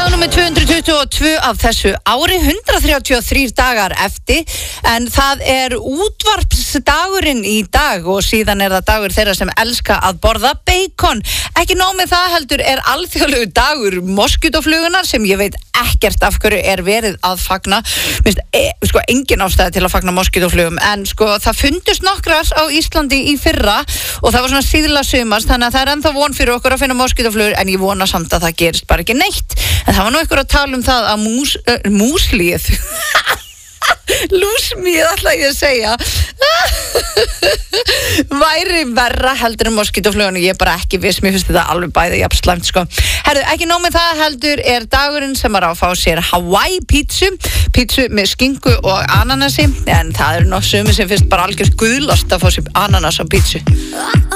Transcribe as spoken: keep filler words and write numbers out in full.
dagur númer tvö hundruð tuttugu og tvö af þessu ári, hundrað þrjátíu og þrír dagar eftir, en það er útvarpsdagurinn í dag og síðan er það dagur þeirra sem elska að borða bacon. Ekki nóg með það heldur er alþjóðlegur dagur moskítóflugunnar sem ég veit ekkert af hverju er verið að fagna. Minnst, e, sko, engin ástæði til að fagna moskítóflugum, en sko, það fundust nokkrar á Íslandi í fyrra og það var svona síðla sumars, þannig að það er ennþá von fyrir okkur að finna moskítóflugur, en ég vona samt að það gerist bara ekki neitt. En það var nú einhver að tala um það að mús, uh, múslíð lúsmíð ætla ég að segja væri verra heldur en moskítóflugun og ég er bara ekki viss, mér finnst þetta alveg bæði jafn slæmt sko. Herðu, ekki nóg með það heldur er dagurinn sem er að fá sér Hawaii pítsu pítsu með skinku og ananasi, en það eru ná sumi sem finnst bara algjört guðlast að fá sér ananas á pítsu.